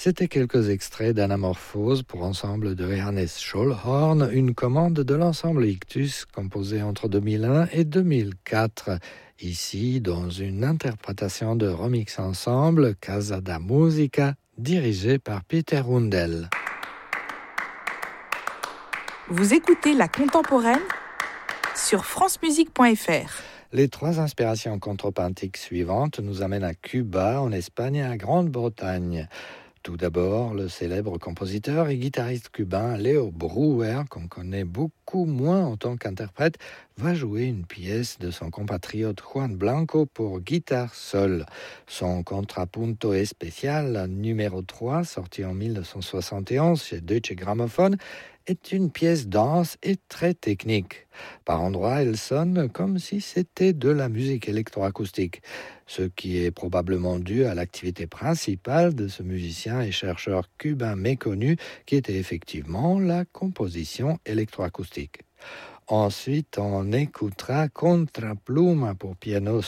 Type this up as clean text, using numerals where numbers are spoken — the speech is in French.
C'était quelques extraits d'Anamorphose pour ensemble de Ernest Schollhorn, une commande de l'ensemble Ictus composé entre 2001 et 2004. Ici, dans une interprétation de Remix Ensemble, Casa da Musica, dirigée par Peter Rundell. Vous écoutez La Contemporaine sur francemusique.fr. Les trois inspirations contrepuntiques suivantes nous amènent à Cuba, en Espagne et à Grande-Bretagne. Tout d'abord, le célèbre compositeur et guitariste cubain Leo Brouwer, qu'on connaît beaucoup moins en tant qu'interprète, va jouer une pièce de son compatriote Juan Blanco pour guitare seule. Son contrapunto especial numéro 3, sorti en 1971 chez Deutsche Grammophon, est une pièce dense et très technique. Par endroits, elle sonne comme si c'était de la musique électroacoustique, ce qui est probablement dû à l'activité principale de ce musicien et chercheur cubain méconnu, qui était effectivement la composition électroacoustique. Ensuite, on écoutera Contrapluma pour piano